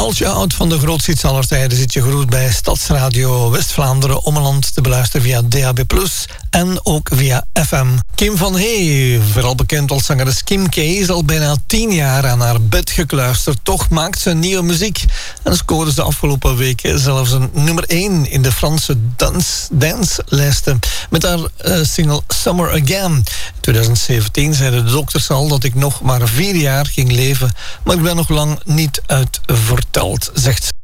Als je houdt van de grootste aller tijden, zit je geroerd bij Stadsradio West-Vlaanderen Ommeland te beluisteren via DAB+, en ook via FM. Kim van Hey, vooral bekend als zangeres Kim K, is al bijna 10 jaar aan haar bed gekluisterd. Toch maakt ze nieuwe muziek en scoorde ze de afgelopen weken zelfs een nummer 1 in de Franse dance-lijsten met haar single Summer Again. In 2017 zeiden de dokters al dat ik nog maar 4 jaar ging leven, maar ik ben nog lang niet uitverteld, zegt ze.